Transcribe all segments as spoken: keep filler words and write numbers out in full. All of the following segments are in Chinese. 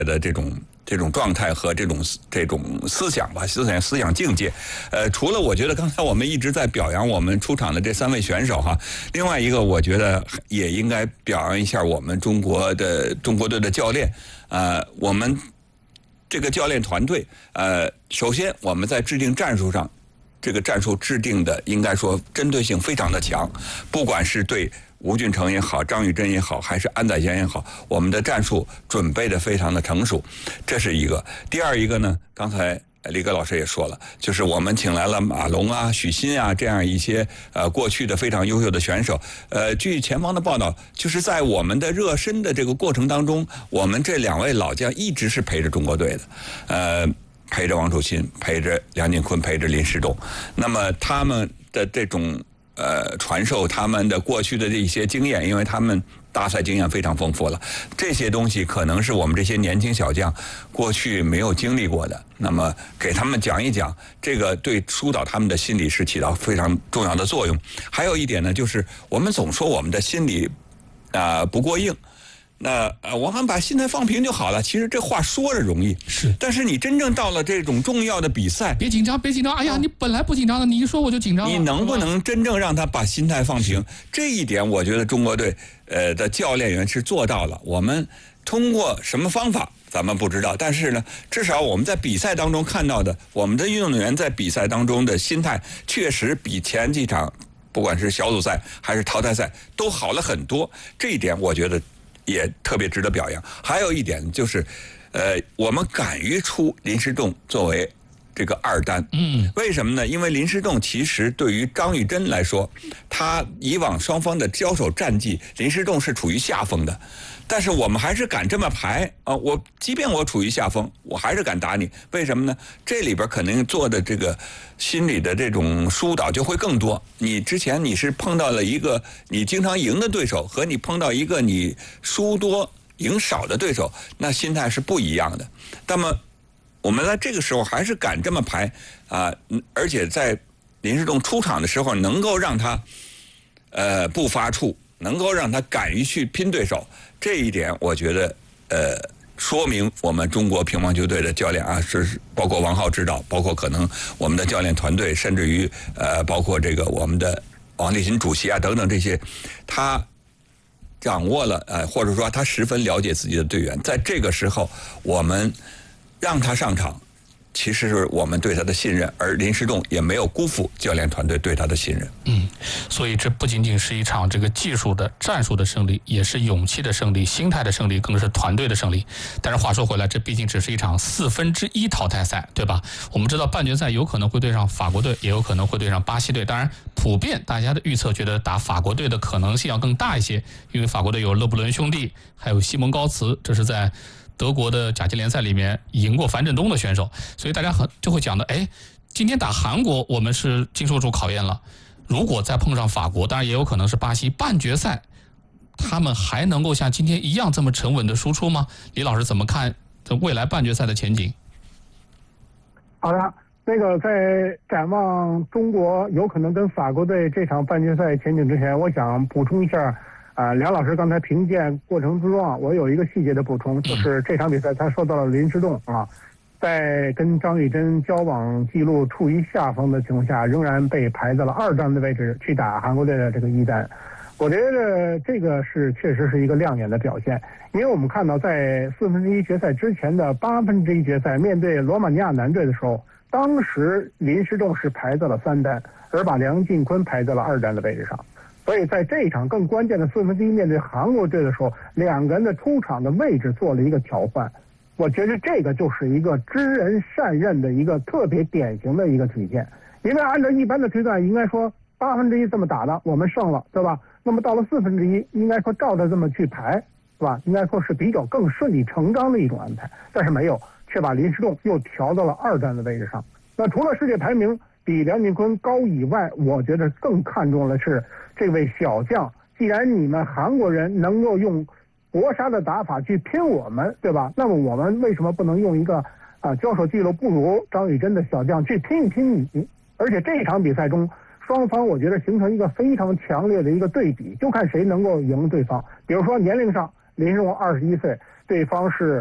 的这种这种状态和这种这种思想吧，思想思想境界。呃，除了我觉得刚才我们一直在表扬我们出场的这三位选手哈，另外一个我觉得也应该表扬一下我们中国的中国队的教练。呃，我们这个教练团队，呃，首先我们在制定战术上，这个战术制定的应该说针对性非常的强，不管是对吴俊成也好，张玉珍也好，还是安宰贤也好，我们的战术准备的非常的成熟，这是一个。第二一个呢，刚才李戈老师也说了，就是我们请来了马龙啊、许昕啊这样一些呃过去的非常优秀的选手。呃，据前方的报道，就是在我们的热身的这个过程当中，我们这两位老将一直是陪着中国队的，呃，陪着王楚钦，陪着梁靖昆，陪着林士栋。那么他们的这种呃，传授他们的过去的这些经验，因为他们大赛经验非常丰富了，这些东西可能是我们这些年轻小将过去没有经历过的。那么给他们讲一讲，这个对疏导他们的心理是起到非常重要的作用。还有一点呢，就是我们总说我们的心理啊、呃、不过硬。那呃，我们把心态放平就好了。其实这话说着容易， 是， 但是你真正到了这种重要的比赛， 别紧张，别紧张。哎呀，你本来不紧张的，你一说我就紧张了。 你能不能真正让他把心态放平？这一点，我觉得中国队呃的教练员是做到了。我们通过什么方法，咱们不知道，但是呢，至少我们在比赛当中看到的，我们的运动员在比赛当中的心态，确实比前几场，不管是小组赛还是淘汰赛，都好了很多。这一点，我觉得也特别值得表扬。还有一点就是，呃，我们敢于出林士栋作为这个二单， 嗯， 为什么呢？因为林士栋其实对于张玉珍来说，他以往双方的交手战绩，林士栋是处于下风的，但是我们还是敢这么排啊！我即便我处于下风，我还是敢打你，为什么呢？这里边可能做的这个心理的这种疏导就会更多。你之前你是碰到了一个你经常赢的对手，和你碰到一个你输多赢少的对手，那心态是不一样的。那么我们在这个时候还是敢这么排啊，而且在林士栋出场的时候，能够让他呃不发怵，能够让他敢于去拼对手，这一点我觉得呃说明我们中国乒乓球队的教练啊，是包括王浩指导，包括可能我们的教练团队，甚至于呃包括这个我们的王励勤主席啊等等这些，他掌握了呃或者说他十分了解自己的队员，在这个时候我们让他上场，其实是我们对他的信任，而林士栋也没有辜负教练团队对他的信任。 嗯，所以这不仅仅是一场这个技术的战术的胜利，也是勇气的胜利，心态的胜利，更是团队的胜利。但是话说回来，这毕竟只是一场四分之一淘汰赛，对吧？我们知道半决赛有可能会对上法国队，也有可能会对上巴西队。当然，普遍大家的预测觉得打法国队的可能性要更大一些，因为法国队有勒布伦兄弟，还有西蒙高茨，这是在德国的甲级联赛里面赢过樊振东的选手，所以大家很就会讲的，哎，今天打韩国我们是经受住考验了，如果再碰上法国，当然也有可能是巴西，半决赛他们还能够像今天一样这么沉稳的输出吗？李老师怎么看这未来半决赛的前景？ 好的，那个在展望中国有可能跟法国队这场半决赛前景之前，我想补充一下。啊，梁老师刚才评鉴过程之中啊，我有一个细节的补充，就是这场比赛他说到了林士栋啊，在跟张玉珍交往记录处于下风的情况下，仍然被排在了二单的位置去打韩国队的这个一单。我觉得这个是确实是一个亮眼的表现，因为我们看到在四分之一决赛之前的八分之一决赛面对罗马尼亚男队的时候，当时林士栋是排在了三单，而把梁靖昆排在了二单的位置上。所以在这一场更关键的四分之一面对韩国队的时候，两个人的出场的位置做了一个调换，我觉得这个就是一个知人善任的一个特别典型的一个体现。因为按照一般的推断，应该说八分之一这么打的，我们胜了，对吧？那么到了四分之一，应该说照着这么去排，是吧？应该说是比较更顺理成章的一种安排，但是没有，却把林士栋又调到了二单的位置上。那除了世界排名比梁靖昆高以外，我觉得更看重的是这位小将。既然你们韩国人能够用搏杀的打法去拼我们，对吧？那么我们为什么不能用一个啊交手记录不如张玉珍的小将去拼一拼你？而且这场比赛中，双方我觉得形成一个非常强烈的一个对比，就看谁能够赢对方。比如说年龄上，林士栋二十一岁，对方是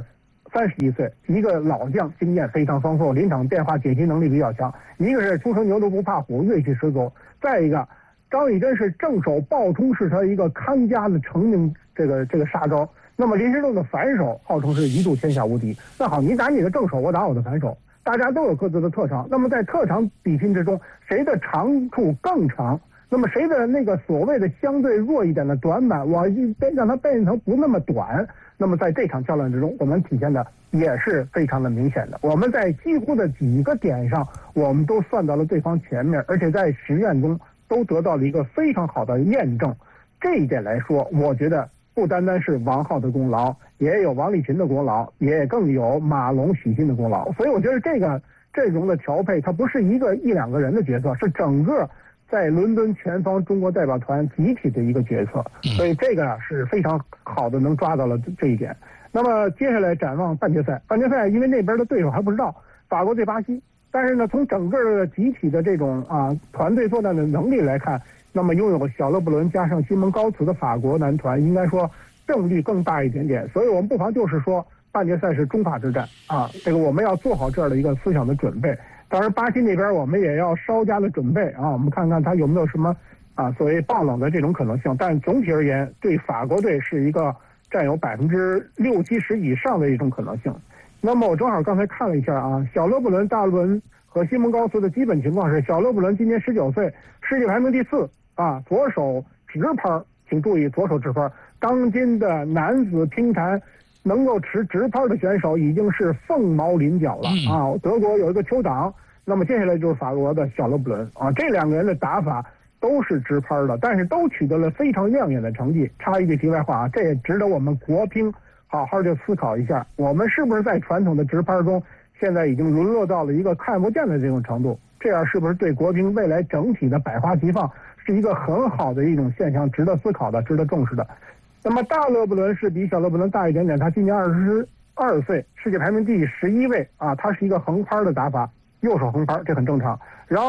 三十一岁，一个老将，经验非常丰富，临场变化解析能力比较强；一个是初生牛犊不怕虎，锐气十足。再一个，张以真是正手爆冲是他一个看家的成名这个这个杀招。那么林时栋的反手号称是一度天下无敌。那好，你打你的正手，我打我的反手，大家都有各自的特长。那么在特长比拼之中，谁的长处更长？那么谁的那个所谓的相对弱一点的短板，我让它变成不那么短。那么在这场较量之中，我们体现的也是非常的明显的。我们在几乎的几个点上，我们都算到了对方前面，而且在实验中都得到了一个非常好的验证。这一点来说，我觉得不单单是王浩的功劳，也有王励勤的功劳，也更有马龙、许昕的功劳。所以我觉得这个阵容的调配，它不是一个一两个人的角色，是整个在伦敦前方中国代表团集体的一个决策，所以这个啊是非常好的，能抓到了这一点。那么接下来展望半决赛，半决赛因为那边的对手还不知道，法国对巴西，但是呢从整个的集体的这种啊团队作战的能力来看，那么拥有小勒布伦加上西蒙高茨的法国男团应该说胜率更大一点点，所以我们不妨就是说半决赛是中法之战啊，这个我们要做好这样的一个思想的准备。当然，巴西那边我们也要稍加的准备啊，我们看看他有没有什么啊所谓爆冷的这种可能性。但总体而言，对法国队是一个占有百分之六七十以上的一种可能性。那么我正好刚才看了一下啊，小勒布伦、大勒布伦和西蒙高茨的基本情况是：小勒布伦今年十九岁，世界排名第四啊，左手直拍，请注意左手直拍。当今的男子乒坛能够持直拍的选手已经是凤毛麟角了啊！德国有一个酋长，那么接下来就是法国的小勒布伦啊，这两个人的打法都是直拍的，但是都取得了非常亮眼的成绩。插一句题外话啊，这也值得我们国乒好好的思考一下，我们是不是在传统的直拍中，现在已经沦落到了一个看不见的这种程度？这样是不是对国乒未来整体的百花齐放是一个很好的一种现象，值得思考的，值得重视的？那么大勒布伦是比小勒布伦大一点点，他今年二十二岁，世界排名第十一位啊，他是一个横拍的打法，右手横拍，这很正常。然后